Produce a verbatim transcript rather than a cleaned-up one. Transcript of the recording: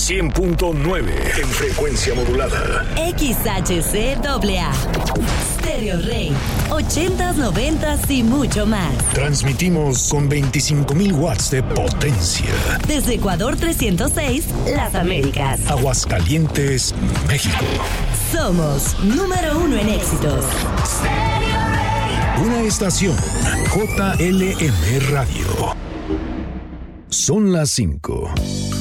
cien punto nueve en frecuencia modulada. X H C A A. Stereo Rey. ochentas, noventas y mucho más. Transmitimos con veinticinco mil watts de potencia. Desde Ecuador trescientos seis, Las Américas. Aguascalientes, México. Somos número uno en éxitos. Una estación J L M Radio. Son las cinco.